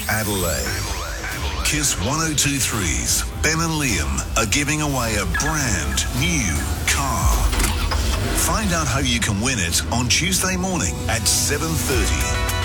Adelaide. Kiss 102.3's Ben and Liam are giving away a brand new car. Find out how you can win it on Tuesday morning at 7:30.